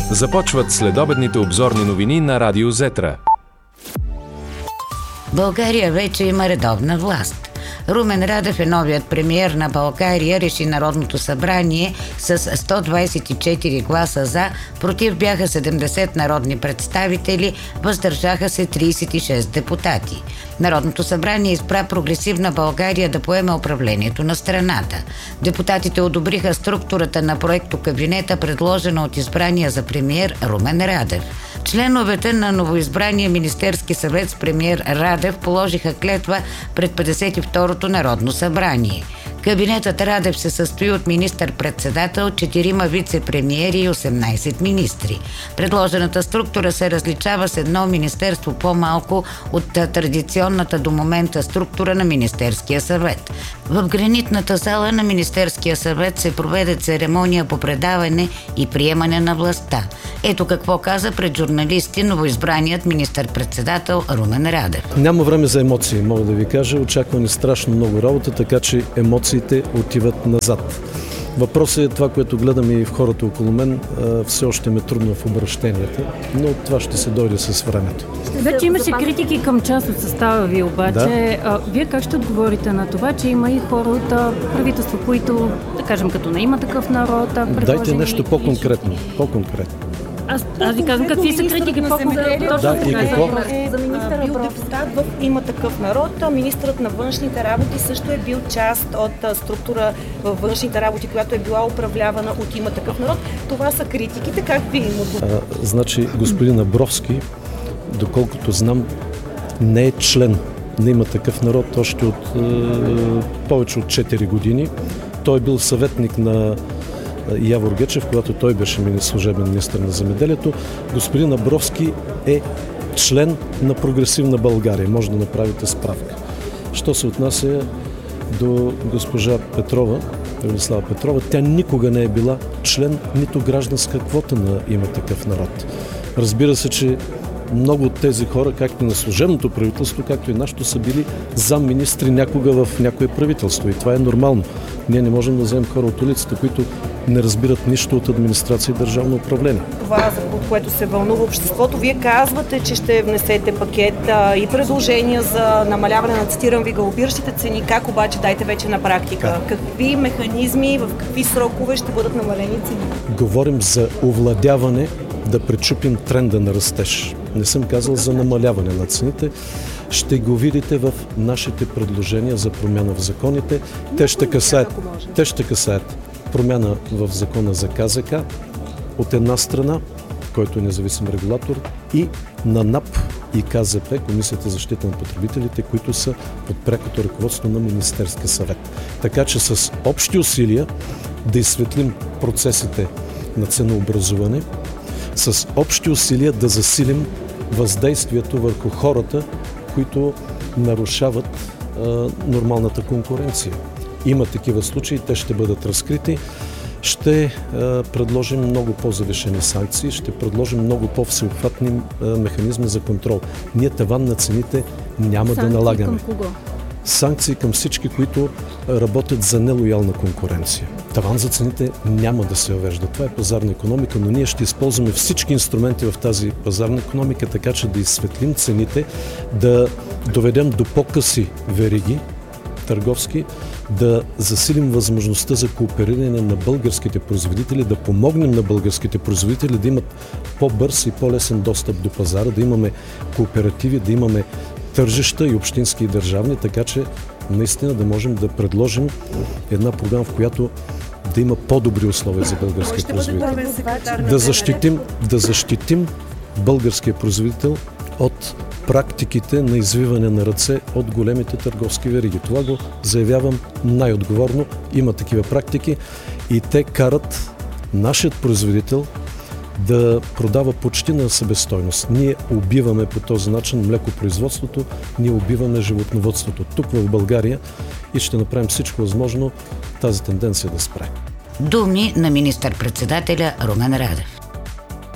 Започват следобедните обзорни новини на Радио Зетра. България вече има редовна власт. Румен Радев е новият премиер на България, реши Народното събрание с 124 гласа за, против бяха 70 народни представители, въздържаха се 36 депутати. Народното събрание избра Прогресивна България да поеме управлението на страната. Депутатите одобриха структурата на проектокабинета, предложена от избрания за премиер Румен Радев. Членовете на новоизбрания Министерски съвет с премиер Радев положиха клетва пред 52-то Народно събрание. Кабинетът Радев се състои от министър-председател, 4 вице-премиери и 18 министри. Предложената структура се различава с едно министерство по-малко от традиционната до момента структура на Министерския съвет. В гранитната зала на Министерския съвет се проведе церемония по предаване и приемане на властта. Ето какво каза пред журналисти новоизбраният министър-председател Румен Радев. Няма време за емоции, мога да ви кажа. Очакваме страшно много работа, така че емоциите отиват назад. Въпросът е това, което гледаме и в хората около мен, все още ме трудно в обращенията, но това ще се дойде с времето. Вече имаше критики към част от състава ви, обаче. Да. Вие как ще отговорите на това, че има и хора от правителство, които, да кажем, като на Има такъв народ, Дайте нещо по-конкретно. Аз ви казвам какви са критики по-конкретно. Да, и какво? За министъра бил депутат в Има такъв народ. Министърът на външните работи също е бил част от структура във външните работи, която е била управлявана от Има такъв народ. Това са критиките. Как ви им отговорите? Значи, господин Абровски, доколкото знам, не е член на Има такъв народ още от повече от 4 години. Той е бил съветник на Явор Гечев, когато той беше служебен министър на земеделието. Господин Абровски е член на Прогресивна България. Може да направите справка. Що се отнася до госпожа Петрова, Велислава Петрова, тя никога не е била член, нито гражданска квота на Има такъв народ. Разбира се, че много от тези хора, както и на служебното правителство, както и нашето, са били замминистри някога в някое правителство. И това е нормално. Ние не можем да вземем хора от улицата, които не разбират нищо от администрация и държавно управление. Това, за което се вълнува обществото, вие казвате, че ще внесете пакет и предложения за намаляване на, цитирам ви, галопиращите цени. Как обаче, дайте вече на практика? Какви механизми, в какви срокове ще бъдат намалени цени? Говорим за овладяване, да пречупим тренда на растеж. Не съм казал за намаляване на цените. Ще го видите в нашите предложения за промяна в законите. Те ще касаят промяна в закона за КЗК от една страна, който е независим регулатор, и на НАП и КЗП, Комисията за защита на потребителите, които са под прякото ръководство на Министерския съвет. Така че с общи усилия да изсветлим процесите на ценообразуване, с общи усилия да засилим въздействието върху хората, които нарушават нормалната конкуренция. Има такива случаи, те ще бъдат разкрити. Ще предложим много по-завишени санкции, ще предложим много по-всеобхватни механизми за контрол. Ние таван на цените няма да налагаме. Към кого? Санкции към всички, които работят за нелоялна конкуренция. Таван за цените няма да се въвежда. Това е пазарна икономика, но ние ще използваме всички инструменти в тази пазарна икономика, така че да изсветлим цените, да доведем до по-къси вериги търговски, да засилим възможността за коопериране на българските производители, да помогнем на българските производители да имат по-бърз и по-лесен достъп до пазара, да имаме кооперативи, да имаме тържища и общински и държавни, така че наистина да можем да предложим една програма, в която да има по-добри условия за българския производител. Да защитим българския производител от практиките на извиване на ръце от големите търговски вериги. Това го заявявам най-отговорно. Има такива практики и те карат нашият производител да продава почти на себестойност. Ние убиваме по този начин млекопроизводството, ние убиваме животновъдството тук в България и ще направим всичко възможно тази тенденция да спре. Думи на министър-председателя Румен Радев.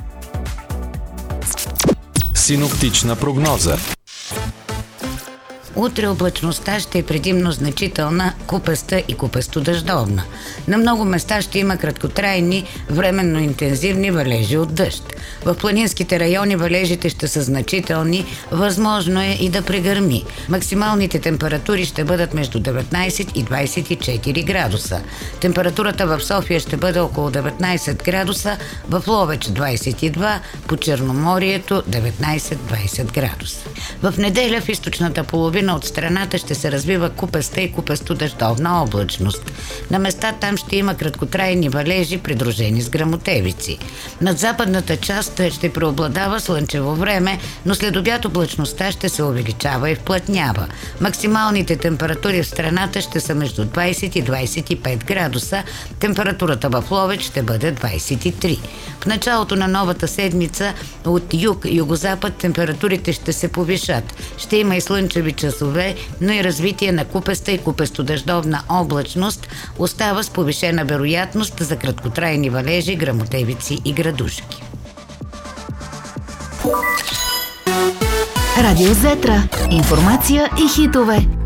Синоптична прогноза. Утре облачността ще е предимно значителна, купеста и купесто-дъждовна. На много места ще има краткотрайни, временно интензивни валежи от дъжд. В планинските райони валежите ще са значителни, възможно е и да прегърми. Максималните температури ще бъдат между 19 и 24 градуса. Температурата в София ще бъде около 19 градуса, в Ловеч 22, по Черноморието 19-20 градуса. В неделя в източната половина от страната ще се развива купеста и купесто-дъждовна облачност. На места там ще има краткотрайни валежи, придружени с гръмотевици. Над западната част ще преобладава слънчево време, но след обяд облачността ще се увеличава и вплътнява. Максималните температури в страната ще са между 20 и 25 градуса. Температурата в Ловеч ще бъде 23. В началото на новата седмица от юг-югозапад температурите ще се повишат. Ще има и слънчеви часове, но и развитие на купеста и купесто-дъждовна облачност. Остава с повишена вероятност за краткотрайни валежи, гръмотевици и градушки. Радио Зетра. Информация и хитове.